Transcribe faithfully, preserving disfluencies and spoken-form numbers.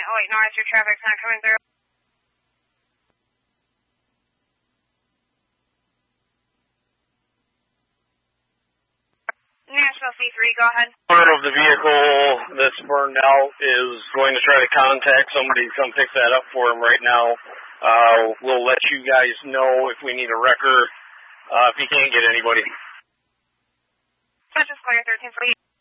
Wait, no, your traffic's not coming through. Nashville C three, go ahead. Part of the vehicle that's burned out is going to try to contact somebody to come pick that up for him right now. Uh, we'll let you guys know if we need a wrecker, uh, if you can't get anybody. Just clear thirteen forty.